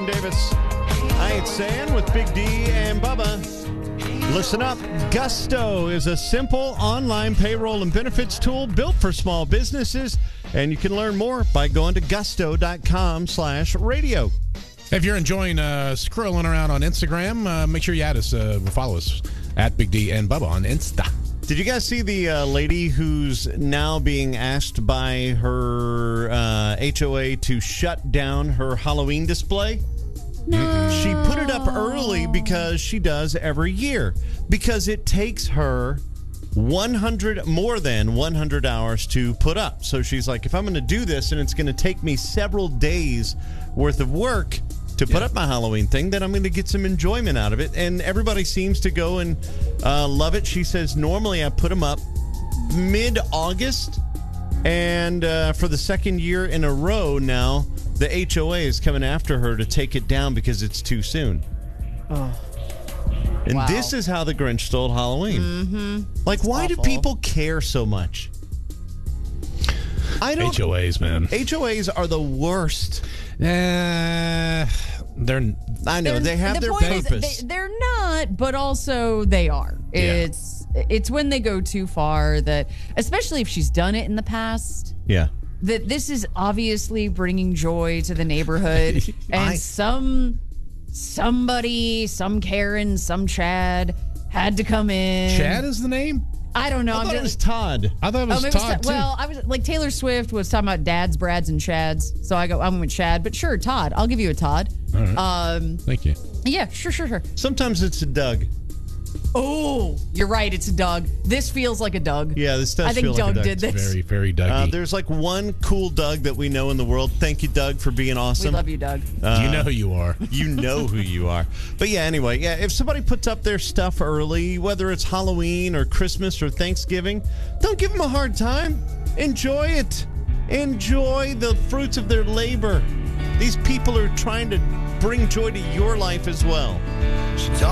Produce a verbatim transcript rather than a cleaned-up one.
Davis. I ain't saying with Big D and Bubba. Listen up. Gusto is a simple online payroll and benefits tool built for small businesses, and you can learn more by going to gusto.com slash radio. If you're enjoying uh, scrolling around on Instagram, uh, make sure you add us, uh, follow us at Big D and Bubba on Insta. Did you guys see the uh, lady who's now being asked by her uh, H O A to shut down her Halloween display? No. She put it up early because she does every year. Because it takes her one hundred, more than one hundred hours to put up. So she's like, if I'm going to do this and it's going to take me several days worth of work to put Yeah. up my Halloween thing, then I'm going to get some enjoyment out of it. And everybody seems to go and uh, love it. She says, normally I put them up mid-August. And uh, for the second year in a row now, the H O A is coming after her to take it down because it's too soon. Oh. And Wow. this is how the Grinch stole Halloween. Mm-hmm. Like, It's why awful. do people care so much? I don't. H O As, man. H O As are the worst. Uh, they're I know They're- they have the their point is purpose. they, they're not, but also they are. Yeah. It's it's when they go too far that, especially if she's done it in the past, yeah. that this is obviously bringing joy to the neighborhood, and I- some somebody, some Karen, some Chad had to come in. Chad is the name? I don't know. I I'm thought it was just. Todd. I thought it Oh, was maybe it's Todd, Ta- too. well, I was like Taylor Swift was talking about dads, Brads, and Chads, so I go I'm with Chad, but sure, Todd. I'll give you a Todd. All right. Um, Thank you. yeah, sure, sure, sure. Sometimes it's a Doug. Oh, you're right. It's a Doug. This feels like a Doug. Yeah, this does I think feel like a Doug Doug. did this. Very, very Uh, Dougie. there's like one cool Doug that we know in the world. Thank you, Doug, for being We awesome. love you, Doug. Uh, you know who you are. You know who you are. But yeah, anyway, yeah, if somebody puts up their stuff early, whether it's Halloween or Christmas or Thanksgiving, don't give them a hard time. Enjoy it. Enjoy the fruits of their labor. These people are trying to bring joy to your life as well.